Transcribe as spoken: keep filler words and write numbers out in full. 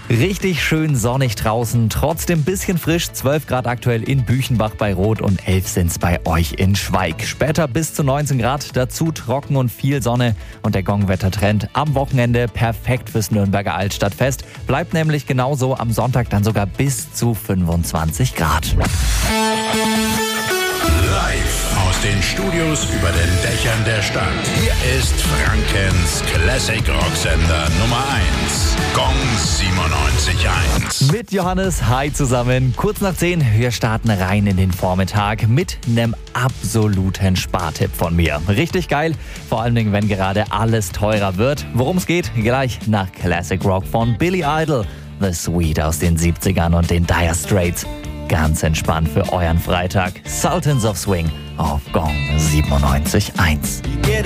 Richtig schön sonnig draußen, trotzdem bisschen frisch. zwölf Grad aktuell in Büchenbach bei Rot und elf sind's bei euch in Schweig. Später bis zu neunzehn Grad, dazu trocken und viel Sonne. Und der Gongwettertrend am Wochenende perfekt fürs Nürnberger Altstadtfest. Bleibt nämlich genauso, am Sonntag dann sogar bis zu fünfundzwanzig Grad. Live aus den Studios über den Dächern der Stadt. Hier ist Frankens Classic Rocksender Nummer eins. Gong siebenundneunzig Komma eins. Mit Johannes, hi zusammen. Kurz nach zehn, wir starten rein in den Vormittag mit einem absoluten Spartipp von mir. Richtig geil, vor allen Dingen, wenn gerade alles teurer wird. Worum es geht, gleich nach Classic Rock von Billy Idol. The Sweet aus den siebzigern und den Dire Straits. Ganz entspannt für euren Freitag. Sultans of Swing auf Gong siebenundneunzig Komma eins.